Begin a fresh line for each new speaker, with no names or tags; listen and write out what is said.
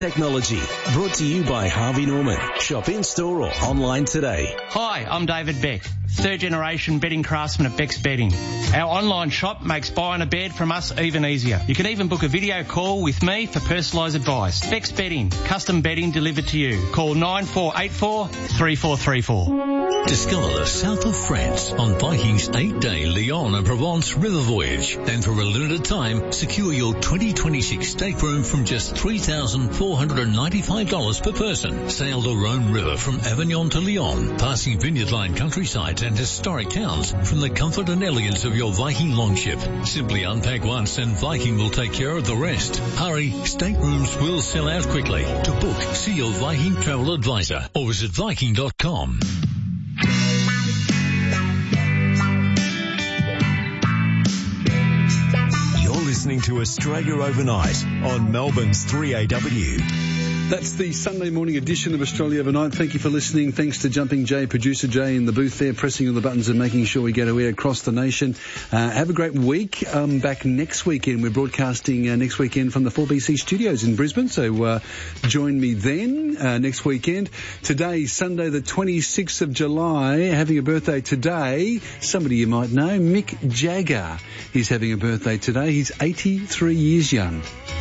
Technology, brought to you by Harvey Norman. Shop in-store or online today.
Hi, I'm David Beck, third-generation bedding craftsman at Beck's Bedding. Our online shop makes buying a bed from us even easier. You can even book a video call with me for personalised advice. Beck's Bedding, custom bedding delivered to you. Call 9484 3434.
Discover the south of France on Viking's 8-day Lyon and Provence river voyage. And for a limited time, secure your 2026 stateroom from just $3,495 per person. Sail the Rhone River from Avignon to Lyon, passing vineyard-lined countrysides and historic towns from the comfort and elegance of your Viking longship. Simply unpack once and Viking will take care of the rest. Hurry, staterooms will sell out quickly. To book, see your Viking travel advisor or visit Viking.com.
Listening to Australia Overnight on Melbourne's 3AW.
That's the Sunday morning edition of Australia Overnight. Thank you for listening. Thanks to Jumping Jay, producer Jay in the booth there, pressing all the buttons and making sure we get away across the nation. Have a great week. Back next weekend. We're broadcasting next weekend from the 4BC studios in Brisbane. So join me then next weekend. Today, Sunday the 26th of July, having a birthday today. Somebody you might know, Mick Jagger is having a birthday today. He's 83 years young.